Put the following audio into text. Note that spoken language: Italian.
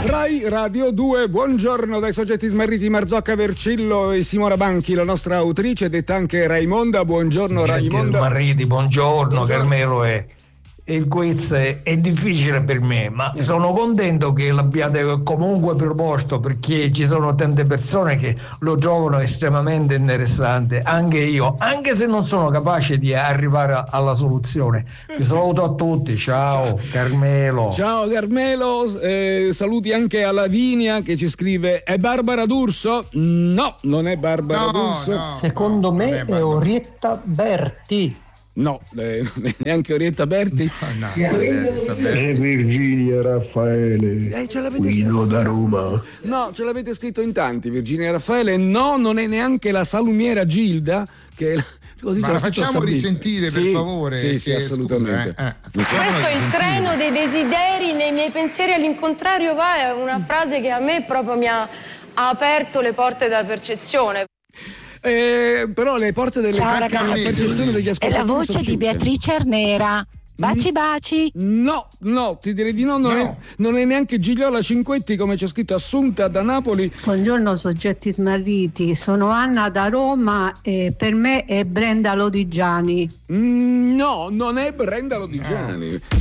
Rai Radio 2, buongiorno dai soggetti smarriti Marzocca Vercillo e Simona Banchi, la nostra autrice, detta anche Raimonda. Buongiorno Raimonda. Smarriti, buongiorno. Carmelo. Il quiz è difficile per me, ma sono contento che l'abbiate comunque proposto, perché ci sono tante persone che lo trovano estremamente interessante, anche io, anche se non sono capace di arrivare alla soluzione. Vi saluto a tutti, ciao Carmelo. Ciao Carmelo, saluti anche a Lavinia che ci scrive: è Barbara D'Urso? No, non è Barbara D'Urso. No, secondo me è Orietta Berti. No, non è neanche Orietta Berti. È Virginia Raffaele, Guido da Roma. No, ce l'avete scritto in tanti. Virginia Raffaele, no, non è neanche la salumiera Gilda, che così ma la facciamo risentire, per favore. Sì, assolutamente. Questo è il treno dei desideri, nei miei pensieri all'incontrario va, è una frase che a me proprio mi ha aperto le porte della percezione. Però le porte della percezione degli ascoltatori. È la voce di Beatrice Arnera. Baci. No, ti direi di no. Non è neanche Gigliola Cinquetti, come c'è scritto, Assunta da Napoli. Buongiorno soggetti smarriti, sono Anna da Roma e per me è Brenda Lodigiani. No, non è Brenda Lodigiani.